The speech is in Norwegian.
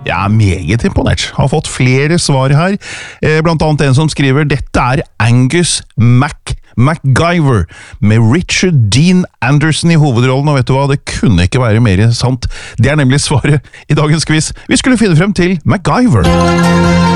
Jeg er meget imponert. Har fått flere svar her, blant annet en som skriver «Dette er Angus MacGyver med Richard Dean Anderson i hovedrollen», og vet du hva, det kunne ikke være mer sant. Det er nemlig svaret i dagens quiz. Vi skulle finne frem til MacGyver.